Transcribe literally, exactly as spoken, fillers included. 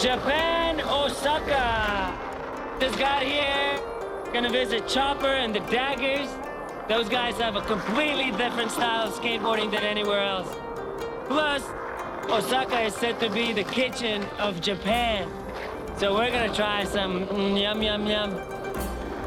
Japan, Osaka. Just got here. Gonna visit Chopper and the Daggers. Those guys have a completely different style of skateboarding than anywhere else. Plus, Osaka is said to be the kitchen of Japan. So we're gonna try some mm, yum yum yum